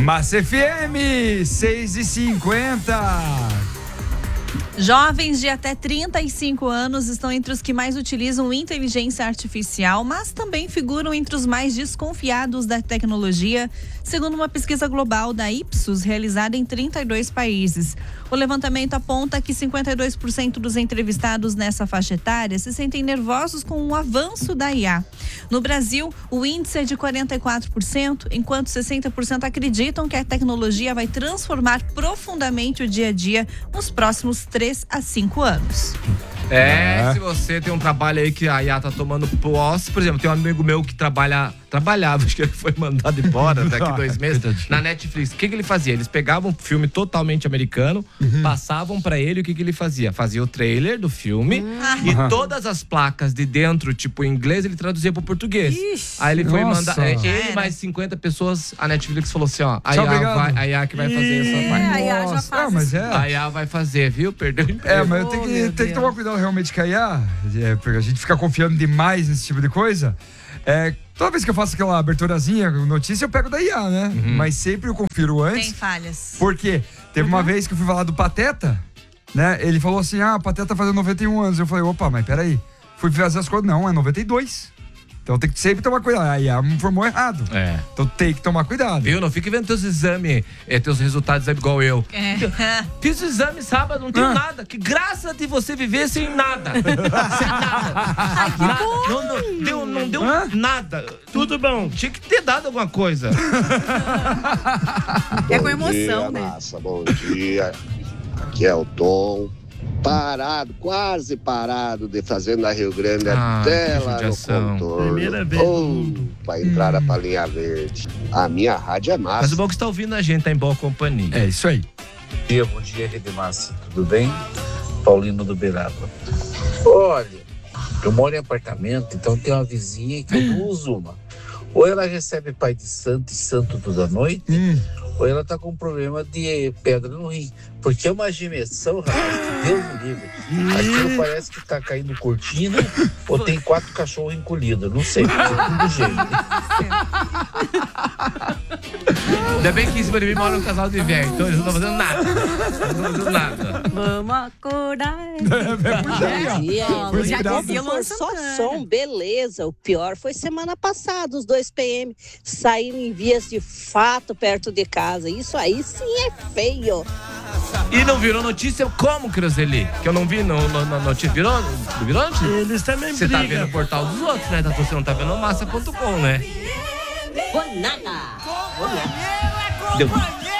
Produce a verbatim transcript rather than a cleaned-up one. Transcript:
Massa F M, seis e cinquenta. Jovens de até trinta e cinco anos estão entre os que mais utilizam inteligência artificial, mas também figuram entre os mais desconfiados da tecnologia, segundo uma pesquisa global da Ipsos, realizada em trinta e dois países. O levantamento aponta que cinquenta e dois por cento dos entrevistados nessa faixa etária se sentem nervosos com o avanço da I A. No Brasil, o índice é de quarenta e quatro por cento, enquanto sessenta por cento acreditam que a tecnologia vai transformar profundamente o dia a dia nos próximos três a cinco anos. É, é, se você tem um trabalho aí que a I A tá tomando posse, por exemplo, tem um amigo meu que trabalha, trabalhava, acho que ele foi mandado embora daqui a dois meses, na Netflix. O que que ele fazia? Eles pegavam um filme totalmente americano, uhum. passavam pra ele, o que que ele fazia? Fazia o trailer do filme uhum. e todas as placas de dentro, tipo em inglês, ele traduzia pro português. Ixi, aí ele foi mandar, é, ele mais cinquenta pessoas, a Netflix falou assim, ó, a, I A, vai, a I A que vai fazer e... essa parte. A I A já faz. Ah, mas é. A I A vai fazer, viu? Perdeu o emprego. É, mas eu tenho que, tenho que tomar cuidado realmente com a I A, é, porque a gente fica confiando demais nesse tipo de coisa. É, toda vez que eu faço aquela aberturazinha, notícia, eu pego da I A, né? Uhum. Mas sempre eu confiro antes. Tem falhas. Porque teve uhum. uma vez que eu fui falar do Pateta, né? Ele falou assim, ah, o Pateta fazendo noventa e um anos. Eu falei, opa, mas peraí. Fui fazer as coisas, não, é noventa e dois. Então tem que sempre tomar cuidado. A I A me informou errado. É. Então tem que tomar cuidado. Viu? Não fica vendo teus exames, é, teus resultados igual eu. É. Fiz o exame sábado, não tenho ah. nada. Que graça de você viver sem nada. sem nada. Ai, que nada. bom. Não, não deu, não deu ah? nada. Tudo bom. Tinha que ter dado alguma coisa. É com emoção, dia, né? Massa, bom dia. Aqui é o Tom. Parado, quase parado de Fazenda Rio Grande ah, até lá no contorno. Primeira vez. Oh, pra entrar hum. pra linha verde. A minha rádio é massa. Mas o bom que você tá ouvindo a gente, tá em boa companhia. É isso aí. Bom dia, bom dia, Rede Massa. Tudo bem? Paulino do Beraba. Olha, eu moro em apartamento, então tem uma vizinha que eu não uso uma. Ou ela recebe pai de santo e santo toda noite, hum. ou ela tá com um problema de pedra no rim. Porque é uma gemessão, rapaz, que Deus me livre. Aquilo parece que tá caindo cortina ou tem quatro cachorros encolhidos. Não sei, mas é tudo jeito. Ainda bem que em cima de mim mora um casal de velho, então eles não estão fazendo nada. Não estão fazendo nada. Vamos acordar. Já dizia Luan Só som, beleza. O pior foi semana passada, os dois P M saíram em vias de fato perto de casa. Isso aí sim é feio. E não virou notícia como, Cruzeli? Que eu não vi no, no, no notícia. Virou? Virou notícia? Eles também Você brigam. tá vendo o portal dos outros, né? Você não tá vendo o massa ponto com, né? Nada. Deu.